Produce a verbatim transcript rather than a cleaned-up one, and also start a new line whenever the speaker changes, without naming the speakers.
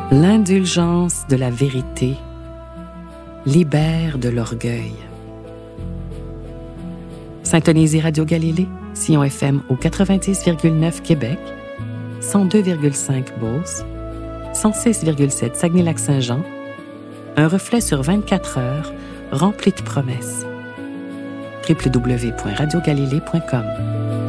L'indulgence de la vérité libère de l'orgueil. Syntonisez Radio Galilée, Sion F M au quatre-vingt-dix virgule neuf Québec, cent deux virgule cinq Beauce, cent six virgule sept Saguenay-Lac-Saint-Jean, un reflet sur vingt-quatre heures rempli de promesses. w w w point radio galilée point com